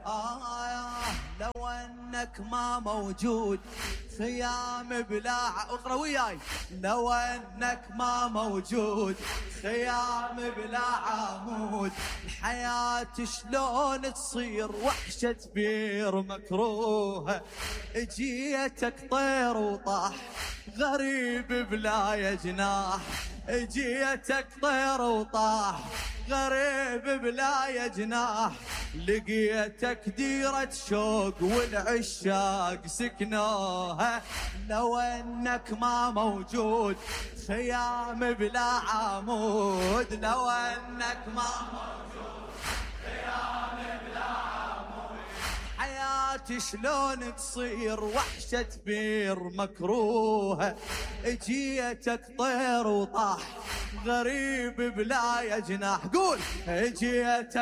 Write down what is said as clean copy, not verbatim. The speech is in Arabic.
لو انك ما موجود خيام بلا اقرا وياي، لو انك ما موجود خيام بلا عمود، الحياة شلون تصير وحشة بير مكروهة، اجيتك طير وطاح غريب بلا جناح، اجيتك طير وطاح غريب بلا جناح، لقيتك ديرة شوق والعشاق سكنوها، لو انك ما موجود خيام بلا عمود، لو انك ما موجود خيام بلا عمود، حياتي شلون تصير وحشة بير مكروهة، اجيتك طير وطاح غريب بلا جناح، قول اجيتك